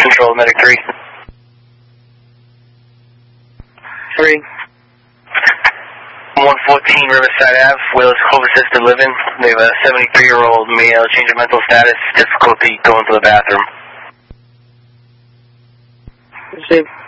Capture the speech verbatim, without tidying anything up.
Control, Medic three. Three. one fourteen Riverside Ave, Willis Cove Assisted Living. We have a seventy-three-year-old male, change of mental status, difficulty going to the bathroom. Received.